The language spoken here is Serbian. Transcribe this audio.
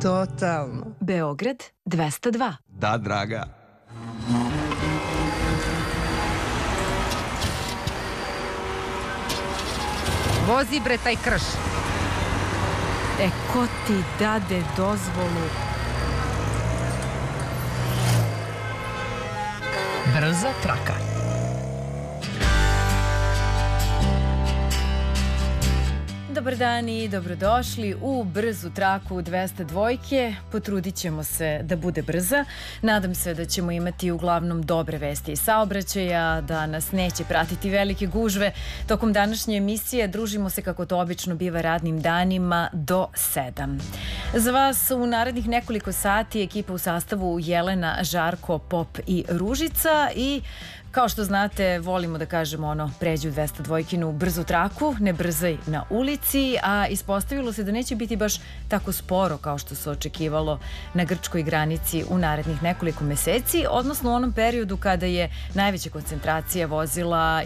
Totalno. Beograd 202. Da, draga. Vozi bre taj krš. Ko ti dade dozvolu? Brza traka. Dobar dan i dobrodošli u brzu traku 202. Potrudit ćemo se da bude brza. Nadam se da ćemo imati uglavnom dobre vesti iz saobraćaja, da nas neće pratiti velike gužve. Tokom današnje emisije družimo se kako to obično biva radnim danima do 7. Za vas u narednih nekoliko sati ekipa u sastavu Jelena, Žarko, Pop i Ružica i kao što znate, volimo da kažemo pređi u 202-kinu brzu traku, ne brzaj na ulici, a ispostavilo se da neće biti baš tako sporo kao što se očekivalo na grčkoj granici u narednih nekoliko meseci, odnosno u onom periodu kada je najveća koncentracija vozila